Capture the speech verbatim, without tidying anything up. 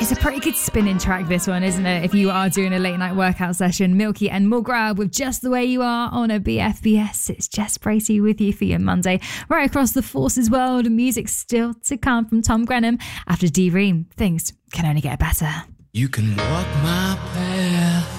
It's a pretty good spinning track, this one, isn't it? If you are doing a late night workout session, Milky and Mulgrab with Just the Way You Are on a B F B S. It's Jess Bracey with you for your Monday. Right across the Forces world, music still to come from Tom Grenham. After D-Ream, things can only get better. You can walk my path.